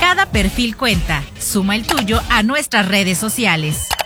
Cada perfil cuenta. Suma el tuyo a nuestras redes sociales.